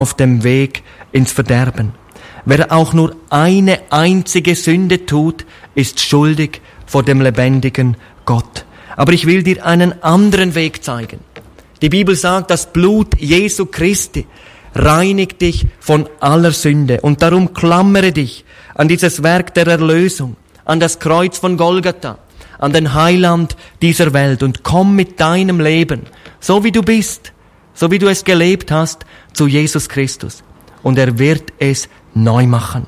auf dem Weg ins Verderben. Wer auch nur eine einzige Sünde tut, ist schuldig vor dem lebendigen Gott. Aber ich will dir einen anderen Weg zeigen. Die Bibel sagt, das Blut Jesu Christi reinigt dich von aller Sünde. Und darum klammere dich an dieses Werk der Erlösung, an das Kreuz von Golgatha, an den Heiland dieser Welt und komm mit deinem Leben, so wie du bist, so wie du es gelebt hast, zu Jesus Christus. Und er wird es neu machen.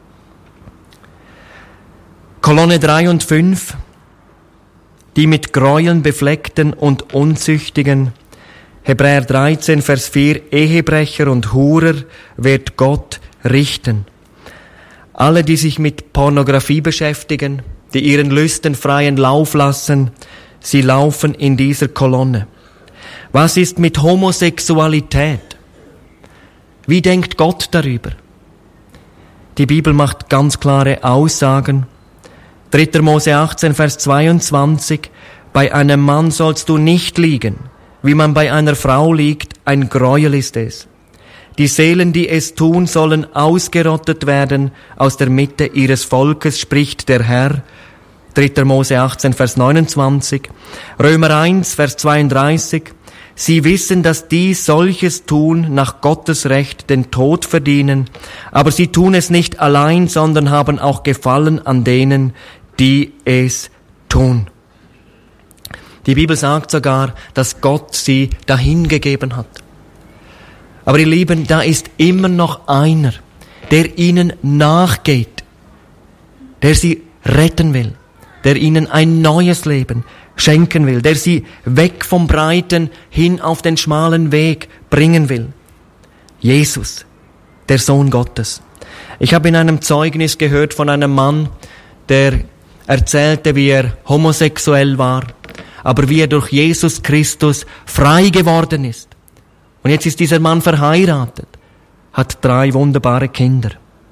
Kolonne 3 und 5, die mit Gräueln befleckten und Unzüchtigen. Hebräer 13, Vers 4, Ehebrecher und Hurer wird Gott richten. Alle, die sich mit Pornografie beschäftigen, die ihren Lüsten freien Lauf lassen, sie laufen in dieser Kolonne. Was ist mit Homosexualität? Wie denkt Gott darüber? Die Bibel macht ganz klare Aussagen. 3. Mose 18, Vers 22, bei einem Mann sollst du nicht liegen, wie man bei einer Frau liegt, ein Gräuel ist es. Die Seelen, die es tun, sollen ausgerottet werden aus der Mitte ihres Volkes, spricht der Herr. 3. Mose 18, Vers 29. Römer 1, Vers 32. Sie wissen, dass die solches tun, nach Gottes Recht den Tod verdienen, aber sie tun es nicht allein, sondern haben auch Gefallen an denen, die es tun. Die Bibel sagt sogar, dass Gott sie dahingegeben hat. Aber ihr Lieben, da ist immer noch einer, der ihnen nachgeht, der sie retten will, der ihnen ein neues Leben schenken will, der sie weg vom breiten hin auf den schmalen Weg bringen will. Jesus, der Sohn Gottes. Ich habe in einem Zeugnis gehört von einem Mann, der erzählte, wie er homosexuell war, aber wie er durch Jesus Christus frei geworden ist. Und jetzt ist dieser Mann verheiratet, hat 3 wunderbare Kinder.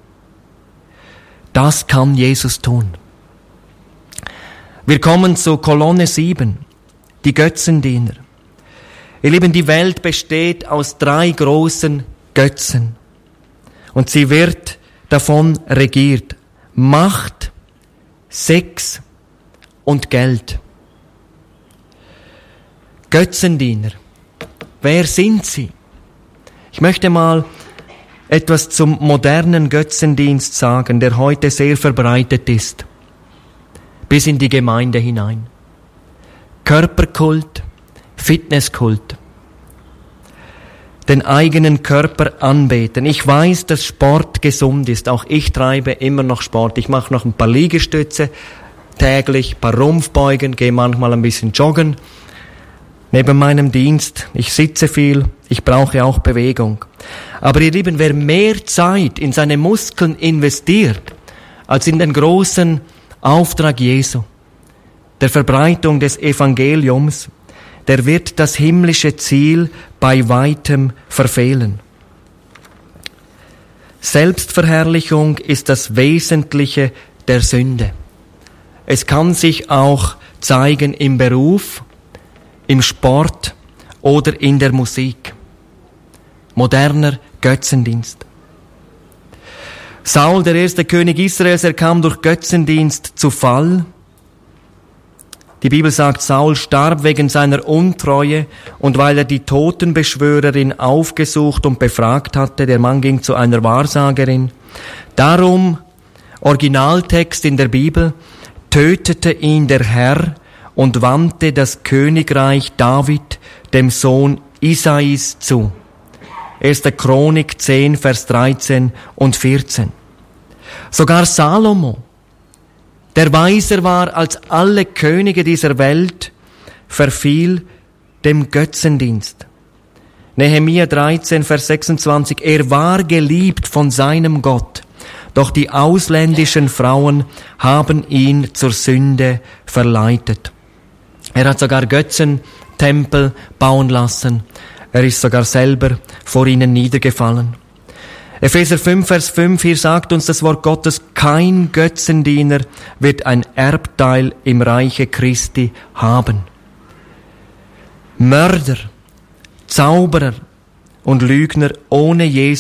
Das kann Jesus tun. Wir kommen zu Kolonne 7, die Götzendiener. Ihr Lieben, die Welt besteht aus 3 großen Götzen. Und sie wird davon regiert. Macht, Sex und Geld. Götzendiener. Wer sind sie? Ich möchte mal etwas zum modernen Götzendienst sagen, der heute sehr verbreitet ist. Bis in die Gemeinde hinein. Körperkult, Fitnesskult. Den eigenen Körper anbeten. Ich weiß, dass Sport gesund ist. Auch ich treibe immer noch Sport. Ich mache noch ein paar Liegestütze täglich, ein paar Rumpfbeugen, gehe manchmal ein bisschen joggen. Neben meinem Dienst, ich sitze viel, ich brauche auch Bewegung. Aber ihr Lieben, wer mehr Zeit in seine Muskeln investiert, als in den großen Auftrag Jesu, der Verbreitung des Evangeliums, der wird das himmlische Ziel bei weitem verfehlen. Selbstverherrlichung ist das Wesentliche der Sünde. Es kann sich auch zeigen im Beruf, im Sport oder in der Musik. Moderner Götzendienst. Saul, der erste König Israels, er kam durch Götzendienst zu Fall. Die Bibel sagt, Saul starb wegen seiner Untreue und weil er die Totenbeschwörerin aufgesucht und befragt hatte. Der Mann ging zu einer Wahrsagerin. Darum, Originaltext in der Bibel, tötete ihn der Herr und wandte das Königreich David, dem Sohn Isais, zu. 1. Chronik 10, Vers 13 und 14. Sogar Salomo, der weiser war als alle Könige dieser Welt, verfiel dem Götzendienst. Nehemia 13, Vers 26. Er war geliebt von seinem Gott, doch die ausländischen Frauen haben ihn zur Sünde verleitet. Er hat sogar Götzentempel bauen lassen. Er ist sogar selber vor ihnen niedergefallen. Epheser 5, Vers 5, hier sagt uns das Wort Gottes, kein Götzendiener wird ein Erbteil im Reiche Christi haben. Mörder, Zauberer und Lügner ohne Jesus